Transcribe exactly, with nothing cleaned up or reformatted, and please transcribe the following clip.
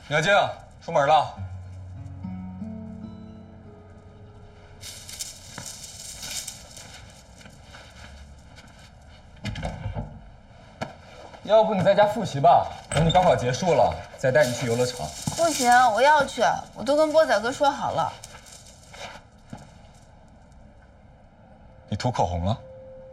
苗静，出门了。要不你在家复习吧，等你高考结束了再带你去游乐场。 不行，我要去，我都跟波仔哥说好了。 你涂口红了？